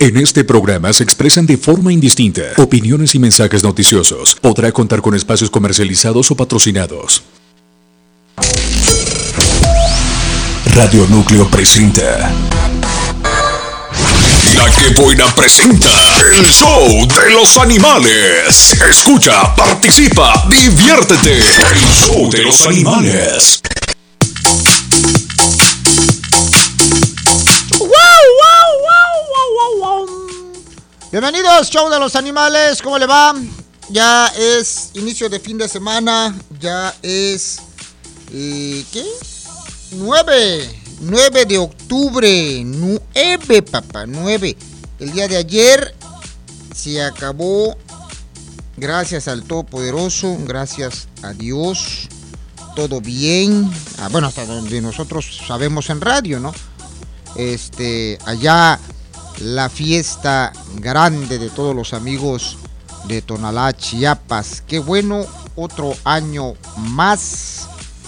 En este programa se expresan de forma indistinta opiniones y mensajes noticiosos. Podrá contar con espacios comercializados o patrocinados. Radio Núcleo presenta. La que buena presenta el show de los animales. Escucha, participa, diviértete. El show de los animales. Bienvenidos, show de los animales, ¿cómo le va? Ya es inicio de fin de semana, ya es, ¿qué? 9 de octubre, 9, papá, 9. El día de ayer se acabó, gracias al Todopoderoso, gracias a Dios, todo bien. Bueno, hasta donde nosotros sabemos en radio, ¿no? Allá la fiesta grande de todos los amigos de Tonalá, Chiapas. Qué bueno, otro año más,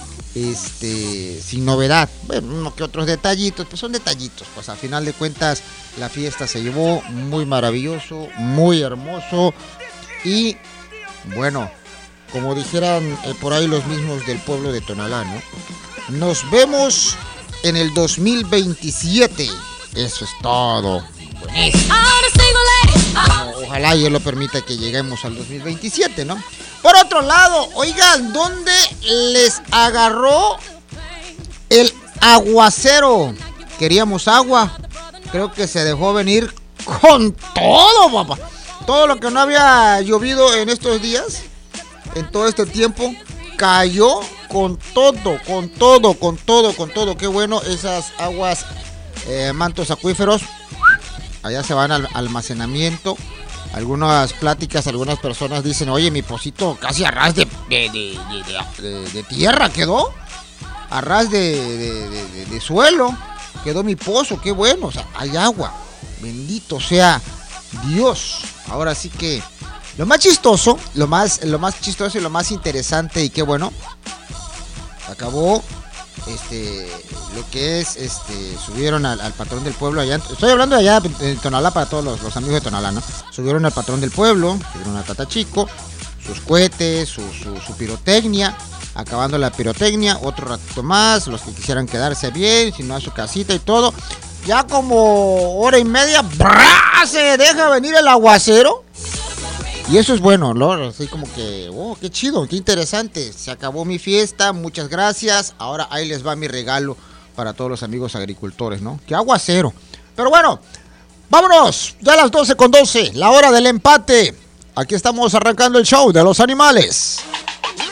sin novedad. Bueno, uno que otros detallitos, pues son detallitos. Pues a final de cuentas la fiesta se llevó muy maravilloso, muy hermoso. Y bueno, como dijeran por ahí los mismos del pueblo de Tonalá, ¿no? Nos vemos en el 2027. Eso es todo. Buenísimo. Ojalá Dios lo permita que lleguemos al 2027, ¿no? Por otro lado, oigan, ¿dónde les agarró el aguacero? Queríamos agua. Creo que se dejó venir con todo, papá. Todo lo que no había llovido en estos días, en todo este tiempo, cayó con todo. Qué bueno, esas aguas, mantos acuíferos. Allá se van al almacenamiento. Algunas pláticas, algunas personas dicen, oye, mi pocito casi a ras de tierra quedó. A ras de suelo quedó mi pozo, qué bueno. O sea, hay agua. Bendito sea Dios. Ahora sí que lo más chistoso, lo más chistoso y lo más interesante y qué bueno, acabó lo que es, subieron al patrón del pueblo allá. Estoy hablando de allá en Tonalá para todos los amigos de Tonalá, ¿no? Subieron al patrón del pueblo, subieron a Tata Chico, sus cohetes, su pirotecnia, acabando la pirotecnia, otro ratito más, los que quisieran quedarse bien, si no a su casita y todo. Ya como hora y media, ¡brá!, se deja venir el aguacero. Y eso es bueno, ¿no? Así como que, oh, qué chido, qué interesante. Se acabó mi fiesta, muchas gracias. Ahora ahí les va mi regalo para todos los amigos agricultores, ¿no? ¡Qué aguacero! Pero bueno, vámonos. Ya a las 12:12, la hora del empate. Aquí estamos arrancando el show de los animales.